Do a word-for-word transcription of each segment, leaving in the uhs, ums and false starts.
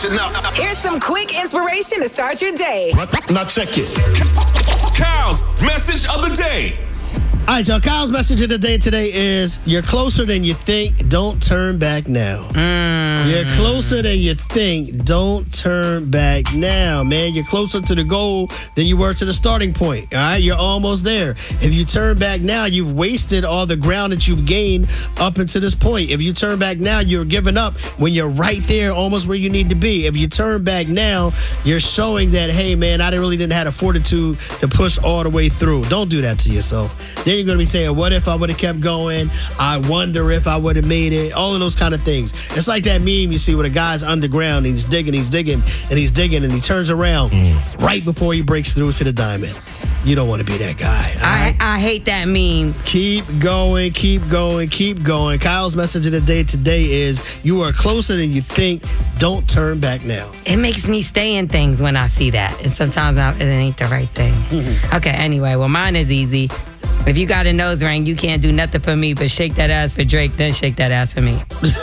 Here's some quick inspiration to start your day. Now check it. Kyle's message of the day. All right, y'all. Kyle's message of the day today is: you're closer than you think. Don't turn back now. Mm. You're closer than you think. Don't turn back now, man. You're closer to the goal than you were to the starting point. All right, you're almost there. If you turn back now, you've wasted all the ground that you've gained up until this point. If you turn back now, you're giving up when you're right there, almost where you need to be. If you turn back now, you're showing that, hey, man, I really didn't have the fortitude to push all the way through. Don't do that to yourself. Then you're going to be saying, what if I would have kept going? I wonder if I would have made it. All of those kind of things. It's like that meme you see where the guy's underground and he's digging, he's digging, and he's digging, and he turns around mm. right before he breaks through to the diamond. You don't want to be that guy. I, right? I hate that meme. Keep going, keep going, keep going. Kyle's message of the day today is: you are closer than you think. Don't turn back now. It makes me stay in things when I see that. And sometimes I, it ain't the right thing. Mm-hmm. Okay, anyway, well, mine is easy. If you got a nose ring, you can't do nothing for me but shake that ass for Drake, then shake that ass for me.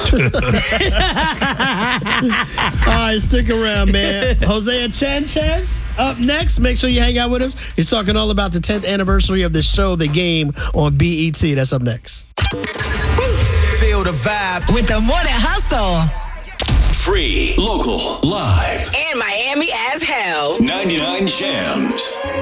All right, stick around, man. Hosea Chanchez up next. Make sure you hang out with us. He's talking all about the tenth anniversary of the show, The Game, on B E T. That's up next. Feel the vibe with the Morning Hustle. Free, local, live. And Miami as hell. ninety-nine Jams.